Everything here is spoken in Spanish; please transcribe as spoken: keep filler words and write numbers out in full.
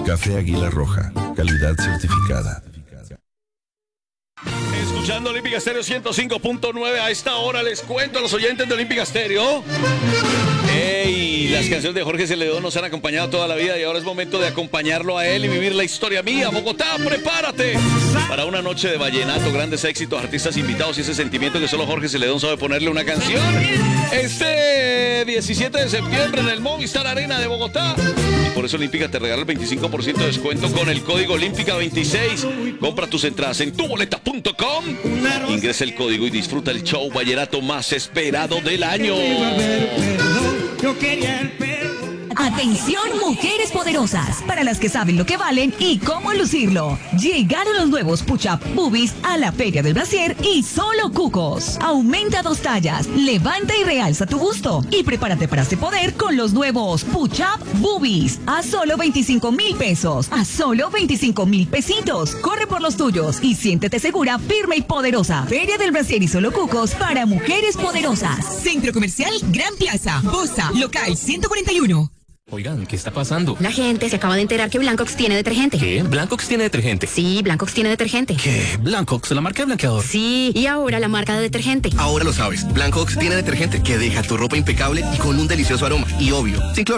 Café Águila Roja, calidad certificada. Escuchando Olímpica Estéreo ciento cinco punto nueve. A esta hora les cuento a los oyentes de Olímpica Estéreo. ¡Ey! Las canciones de Jorge Celedón nos han acompañado toda la vida y ahora es momento de acompañarlo a él y vivir la historia mía. Bogotá, prepárate para una noche de vallenato, grandes éxitos, artistas invitados y ese sentimiento que solo Jorge Celedón sabe ponerle una canción. Este diecisiete de septiembre en el Movistar Arena de Bogotá. Y por eso Olímpica te regala el veinticinco por ciento de descuento con el código Olímpica veintiséis. Compra tus entradas en tu boleta punto com. Ingresa el código y disfruta el show vallenato más esperado del año. Atención, mujeres poderosas, para las que saben lo que valen y cómo lucirlo. Llegaron los nuevos Push-Up Boobies a la Feria del Brasier y solo cucos. Aumenta dos tallas, levanta y realza tu busto. Y prepárate para este poder con los nuevos Push-Up Boobies. A solo veinticinco mil pesos, a solo veinticinco mil pesitos. Corre por los tuyos y siéntete segura, firme y poderosa. Feria del Brasier y solo cucos para mujeres poderosas. Centro Comercial Gran Plaza, Bosa, local ciento cuarenta y uno. Oigan, ¿qué está pasando? La gente se acaba de enterar que Blancox tiene detergente. ¿Qué? ¿Blancox tiene detergente? Sí, Blancox tiene detergente. ¿Qué? ¿Blancox, la marca de blanqueador? Sí, y ahora la marca de detergente. Ahora lo sabes, Blancox tiene detergente que deja tu ropa impecable y con un delicioso aroma. Y obvio, sin cloro.